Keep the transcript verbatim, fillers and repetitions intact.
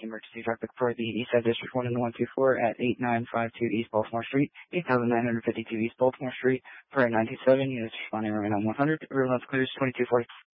emergency traffic for the Eastside District one and one two four at eight nine five two East Baltimore Street, eight thousand nine hundred fifty-two East Baltimore Street. For nine two seven, units responding around one hundred. Everyone's clear is twenty-two forty.